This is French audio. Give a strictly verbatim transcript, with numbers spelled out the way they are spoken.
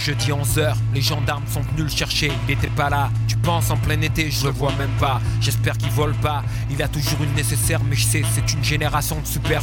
jeudi onze heures, les gendarmes sont venus le chercher, il était pas là. Tu penses en plein été, je le vois même pas. J'espère qu'il vole pas, il a toujours une nécessaire, mais je sais, c'est une génération de super